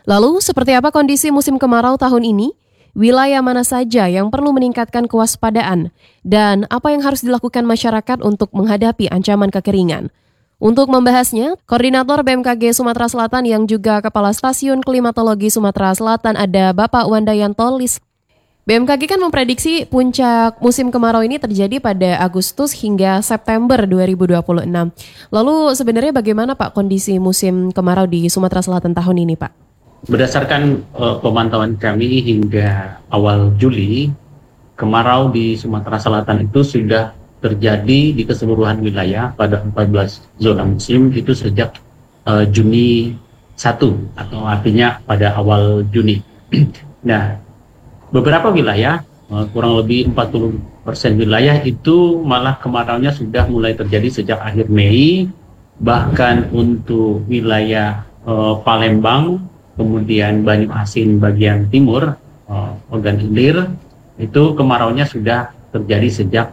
Lalu, seperti apa kondisi musim kemarau tahun ini? Wilayah mana saja yang perlu meningkatkan kewaspadaan? Dan apa yang harus dilakukan masyarakat untuk menghadapi ancaman kekeringan? Untuk membahasnya, Koordinator BMKG Sumatera Selatan yang juga Kepala Stasiun Klimatologi Sumatera Selatan ada Bapak Wandayanto Lis. BMKG kan memprediksi puncak musim kemarau ini terjadi pada Agustus hingga September 2026. Lalu sebenarnya bagaimana Pak kondisi musim kemarau di Sumatera Selatan tahun ini Pak? Berdasarkan pemantauan kami hingga awal Juli, kemarau di Sumatera Selatan itu sudah terjadi di keseluruhan wilayah pada 14 zona musim itu sejak Juni 1 atau artinya pada awal Juni. Nah, beberapa wilayah, kurang lebih 40% wilayah itu malah kemaraunya sudah mulai terjadi sejak akhir Mei, bahkan untuk wilayah Palembang, kemudian Banyuasin bagian timur, Ogan Ilir, itu kemaraunya sudah terjadi sejak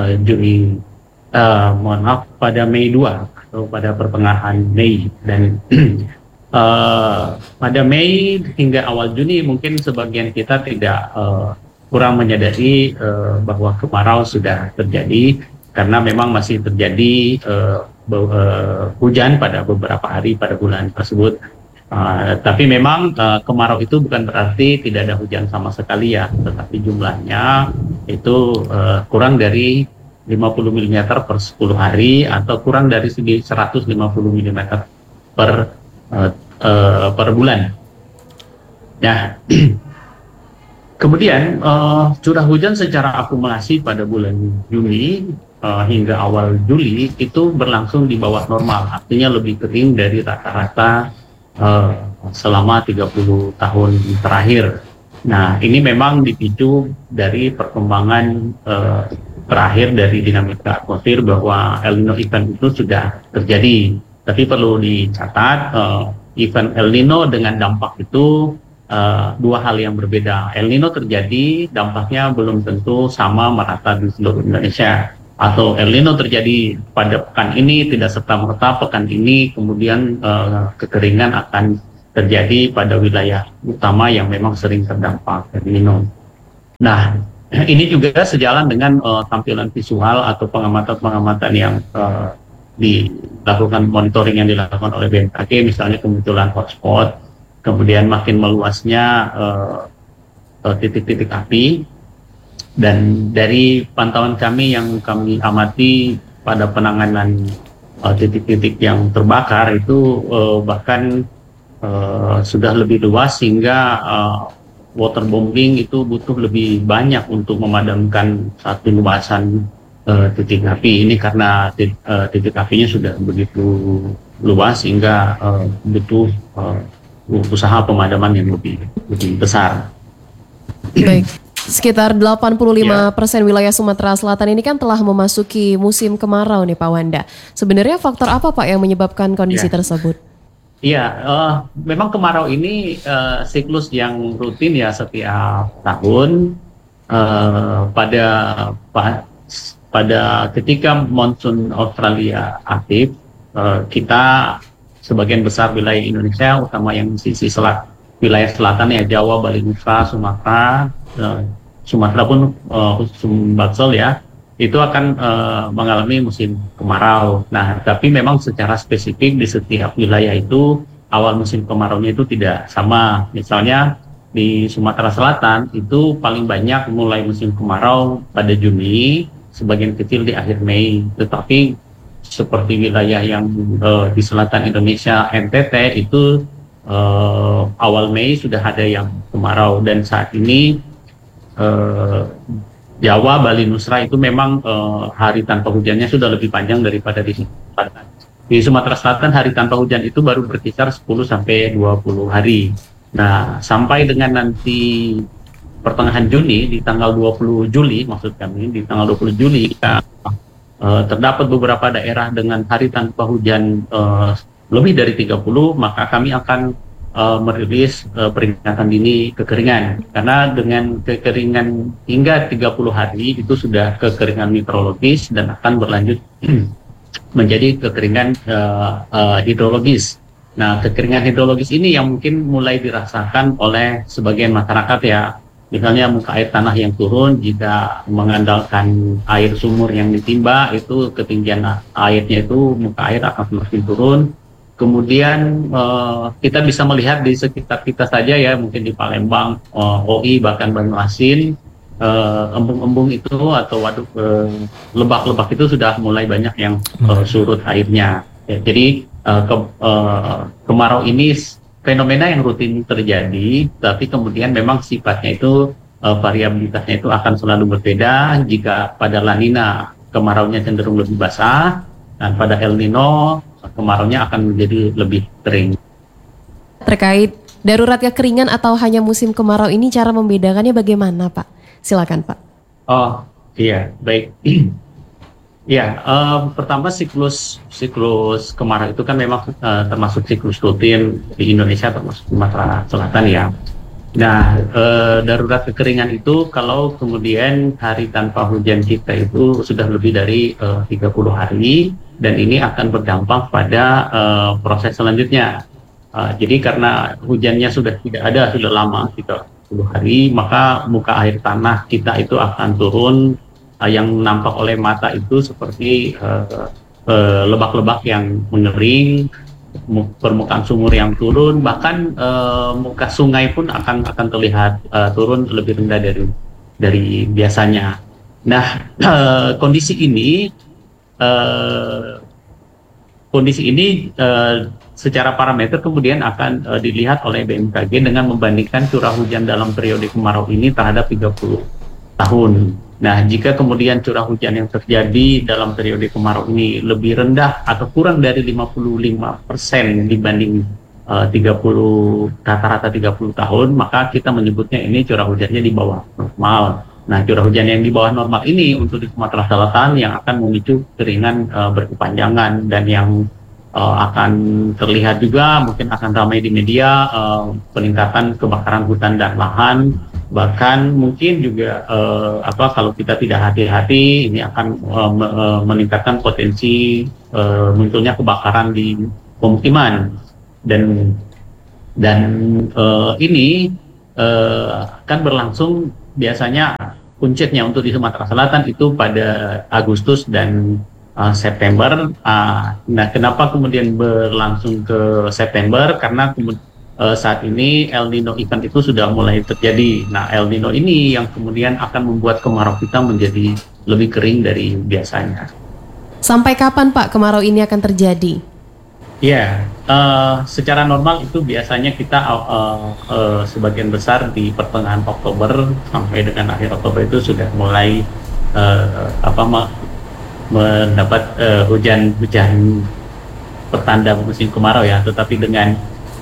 pada Mei 2 atau pada pertengahan Mei. Dan pada Mei hingga awal Juni mungkin sebagian kita tidak kurang menyadari bahwa kemarau sudah terjadi karena memang masih terjadi hujan pada beberapa hari pada bulan tersebut. Tapi memang kemarau itu bukan berarti tidak ada hujan sama sekali ya, tetapi jumlahnya itu kurang dari 50 mm per 10 hari atau kurang dari 150 mm per bulan. Nah, kemudian curah hujan secara akumulasi pada bulan Juni hingga awal Juli itu berlangsung di bawah normal, artinya lebih kering dari rata-rata selama 30 tahun terakhir. Nah, ini memang dipicu dari perkembangan terakhir dari dinamika atmosfer bahwa El Nino event itu sudah terjadi. Tapi perlu dicatat, event El Nino dengan dampak itu dua hal yang berbeda. El Nino terjadi, dampaknya belum tentu sama merata di seluruh Indonesia. Atau El Nino terjadi pada pekan ini, tidak serta-merta pekan ini kemudian kekeringan akan terjadi pada wilayah utama yang memang sering terdampak El Nino. Nah, ini juga sejalan dengan tampilan visual atau pengamatan-pengamatan yang dilakukan, monitoring yang dilakukan oleh BMKG, misalnya kemunculan hotspot, kemudian makin meluasnya titik-titik api. Dan dari pantauan kami yang kami amati pada penanganan titik-titik yang terbakar itu bahkan sudah lebih luas sehingga waterbombing itu butuh lebih banyak untuk memadamkan satu luasan titik api. Ini karena titik apinya sudah begitu luas sehingga butuh usaha pemadaman yang lebih besar. Baik. Sekitar 85% wilayah Sumatera Selatan ini kan telah memasuki musim kemarau nih Pak Wanda. Sebenarnya faktor apa Pak yang menyebabkan kondisi tersebut? Iya, memang kemarau ini siklus yang rutin ya setiap tahun. Pada ketika monsun Australia aktif, kita sebagian besar wilayah Indonesia, utama yang sisi wilayah selatan ya, Jawa, Bali, Nusa, Sumatera, Sumatera pun Sumbaksel ya, itu akan mengalami musim kemarau. Nah, tapi memang secara spesifik di setiap wilayah itu awal musim kemaraunya itu tidak sama. Misalnya di Sumatera Selatan itu paling banyak mulai musim kemarau pada Juni, sebagian kecil di akhir Mei. Tetapi seperti wilayah yang di selatan Indonesia, NTT itu awal Mei sudah ada yang kemarau, dan saat ini Jawa, Bali, Nusa itu memang hari tanpa hujannya sudah lebih panjang daripada di Sumatera Selatan. Di Sumatera Selatan hari tanpa hujan itu baru berkisar 10-20 hari. Nah, sampai dengan nanti pertengahan Juni, di tanggal 20 Juli maksud kami, di tanggal 20 Juli kita terdapat beberapa daerah dengan hari tanpa hujan lebih dari 30, maka kami akan merilis peringatan dini kekeringan, karena dengan kekeringan hingga 30 hari itu sudah kekeringan meteorologis dan akan berlanjut menjadi kekeringan hidrologis. Nah, kekeringan hidrologis ini yang mungkin mulai dirasakan oleh sebagian masyarakat ya. Misalnya muka air tanah yang turun jika mengandalkan air sumur yang ditimba, itu ketinggian airnya itu muka air akan semakin turun. Kemudian kita bisa melihat di sekitar kita saja ya, mungkin di Palembang, OI bahkan Banyuasin, embung-embung itu atau waduk lebak-lebak itu sudah mulai banyak yang surut airnya. Ya, jadi kemarau ini fenomena yang rutin terjadi, tapi kemudian memang sifatnya itu variabilitasnya itu akan selalu berbeda. Jika pada La Nina kemaraunya cenderung lebih basah, dan pada El Nino kemaraunya akan menjadi lebih kering. Terkait darurat kekeringan atau hanya musim kemarau ini, cara membedakannya bagaimana, Pak? Silakan, Pak. Oh iya, baik. Ya, pertama siklus kemarau itu kan memang termasuk siklus rutin di Indonesia, termasuk Sumatera Selatan ya. Nah, darurat kekeringan itu kalau kemudian hari tanpa hujan kita itu sudah lebih dari 30 hari, dan ini akan berdampak pada proses selanjutnya. Jadi karena hujannya sudah tidak ada, sudah lama, 30 hari, maka muka air tanah kita itu akan turun. Yang nampak oleh mata itu seperti lebak-lebak yang mengering, permukaan sumur yang turun, bahkan muka sungai pun akan terlihat turun lebih rendah dari biasanya. Nah, kondisi ini secara parameter kemudian akan dilihat oleh BMKG dengan membandingkan curah hujan dalam periode kemarau ini terhadap 30 tahun. Nah, jika kemudian curah hujan yang terjadi dalam periode kemarau ini lebih rendah atau kurang dari 55% dibanding rata-rata 30 tahun, maka kita menyebutnya ini curah hujannya di bawah normal. Nah, curah hujan yang di bawah normal ini untuk di Sumatera Selatan yang akan memicu kekeringan berkepanjangan, dan yang akan terlihat juga, mungkin akan ramai di media, peningkatan kebakaran hutan dan lahan. Bahkan mungkin juga kalau kita tidak hati-hati, ini akan meningkatkan potensi munculnya kebakaran di pemukiman, dan ini akan berlangsung biasanya puncaknya untuk di Sumatera Selatan itu pada Agustus dan September. Nah, kenapa kemudian berlangsung ke September? Karena saat ini El Nino event itu sudah mulai terjadi. Nah, El Nino ini yang kemudian akan membuat kemarau kita menjadi lebih kering dari biasanya. Sampai kapan, Pak, kemarau ini akan terjadi? Ya, secara normal itu biasanya kita sebagian besar di pertengahan Oktober sampai dengan akhir Oktober itu sudah mulai mendapat hujan pertanda musim kemarau ya. Tetapi dengan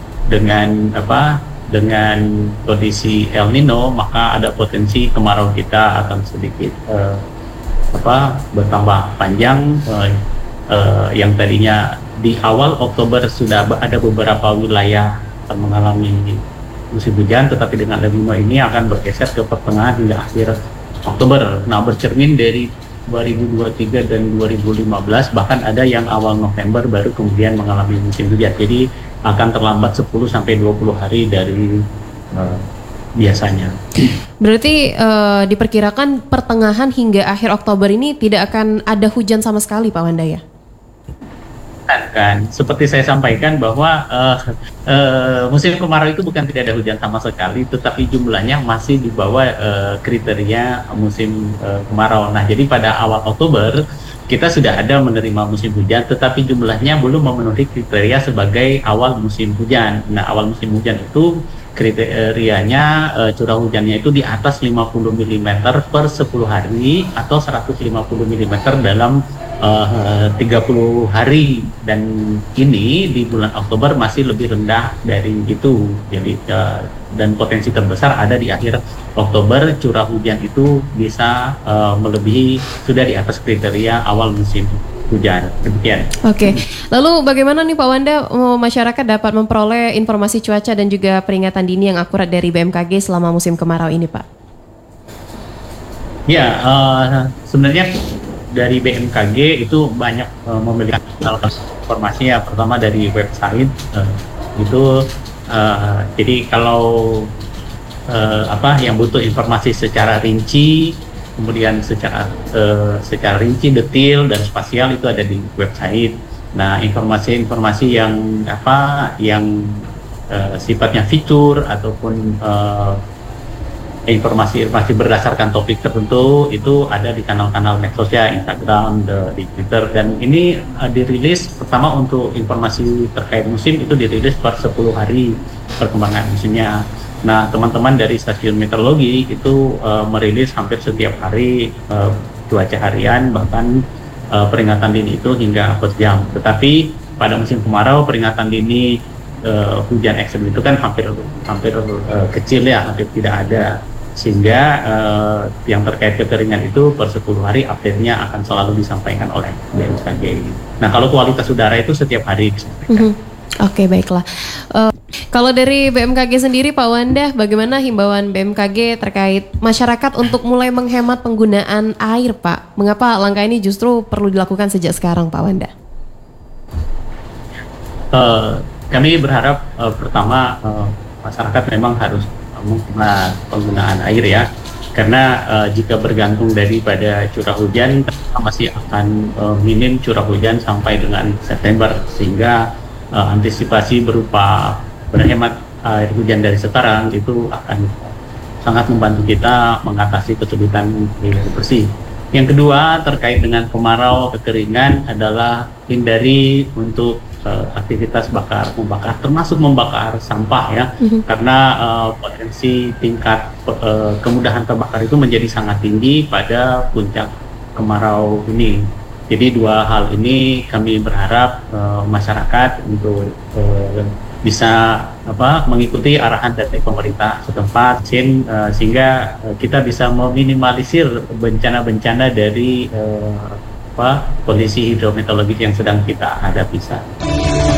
kondisi El Nino, maka ada potensi kemarau kita akan sedikit bertambah panjang. Yang tadinya di awal Oktober sudah ada beberapa wilayah akan mengalami musim hujan, tetapi dengan El Nino ini akan bergeser ke pertengahan hingga akhir Oktober. Nah, bercermin dari 2023 dan 2015, bahkan ada yang awal November baru kemudian mengalami musim hujan. Jadi akan terlambat 10-20 hari dari biasanya. Berarti diperkirakan pertengahan hingga akhir Oktober ini tidak akan ada hujan sama sekali, Pak Wanda ya? Kan, seperti saya sampaikan bahwa musim kemarau itu bukan tidak ada hujan sama sekali, tetapi jumlahnya masih di bawah kriteria musim kemarau. Nah, jadi pada awal Oktober kita sudah ada menerima musim hujan, tetapi jumlahnya belum memenuhi kriteria sebagai awal musim hujan. Nah, awal musim hujan itu kriterianya curah hujannya itu di atas 50 mm per 10 hari atau 150 mm dalam 30 hari, dan ini di bulan Oktober masih lebih rendah dari itu. Jadi dan potensi terbesar ada di akhir Oktober, curah hujan itu bisa melebihi, sudah di atas kriteria awal musim hujan. Demikian. Oke. Lalu bagaimana nih Pak Wanda, masyarakat dapat memperoleh informasi cuaca dan juga peringatan dini yang akurat dari BMKG selama musim kemarau ini, Pak? Ya, sebenarnya dari BMKG itu banyak memiliki informasi ya. Pertama dari website Itu jadi kalau yang butuh informasi secara rinci, kemudian secara rinci, detail dan spasial itu ada di website. Nah, informasi-informasi yang sifatnya fitur ataupun informasi-informasi berdasarkan topik tertentu itu ada di kanal-kanal medsosnya, Instagram, di Twitter, dan ini dirilis pertama untuk informasi terkait musim itu dirilis per 10 hari perkembangan musimnya. Nah, teman-teman dari stasiun meteorologi itu merilis hampir setiap hari cuaca harian, bahkan peringatan dini itu hingga per jam. Tetapi pada musim kemarau peringatan dini hujan ekstrem itu kan hampir kecil ya, hampir tidak ada, sehingga yang terkait kekeringan itu per 10 hari update-nya akan selalu disampaikan oleh BMKG. Nah, kalau kualitas udara itu setiap hari disampaikan. Oke, baiklah. Kalau dari BMKG sendiri, Pak Wanda, bagaimana himbauan BMKG terkait masyarakat untuk mulai menghemat penggunaan air, Pak? Mengapa langkah ini justru perlu dilakukan sejak sekarang, Pak Wanda? Kami berharap pertama masyarakat memang harus menghemat penggunaan air ya, karena jika bergantung daripada curah hujan masih akan minim curah hujan sampai dengan September, sehingga antisipasi berupa berhemat air hujan dari sekarang itu akan sangat membantu kita mengatasi kesulitan air bersih. Yang kedua, terkait dengan kemarau, kekeringan adalah hindari untuk aktivitas membakar, termasuk membakar sampah ya, karena potensi tingkat kemudahan terbakar itu menjadi sangat tinggi pada puncak kemarau ini. Jadi dua hal ini kami berharap masyarakat untuk bisa mengikuti arahan dari pemerintah setempat, sehingga kita bisa meminimalisir bencana-bencana dari kondisi hidrometeorologis yang sedang kita hadapi saat ini.